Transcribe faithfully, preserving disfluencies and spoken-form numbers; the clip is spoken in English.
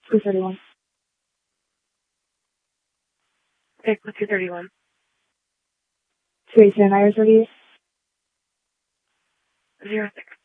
two thirty-one. Okay, with two thirty-one. two eighteen, Iris, what do you? Zero six.